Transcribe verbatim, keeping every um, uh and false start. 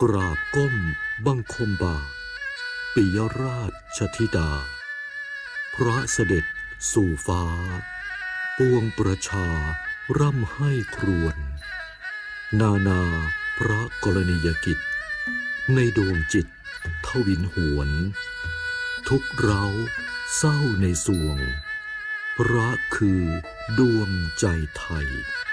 กราบก้มบังคมบาทปิยราชธิดาพระเสด็จสู่ฟ้าปวงประชาร่ำให้ครวญนานาพระกรณียกิจในดวงจิตทวินหวนทุกเร้าเศร้าในสวงพระคือดวงใจไทย